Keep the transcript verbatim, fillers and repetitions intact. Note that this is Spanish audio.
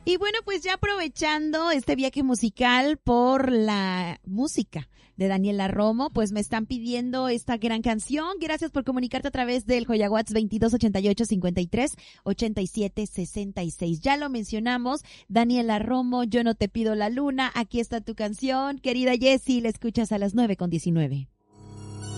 Y bueno, pues ya aprovechando este viaje musical por la música de Daniela Romo, pues me están pidiendo esta gran canción. Gracias por comunicarte a través del Joya WhatsApp veintidós ochenta y ocho cincuenta y tres ochenta y siete sesenta y seis. Ya lo mencionamos, Daniela Romo, Yo no te pido la luna. Aquí está tu canción. Querida Jessie, la escuchas a las nueve con diecinueve.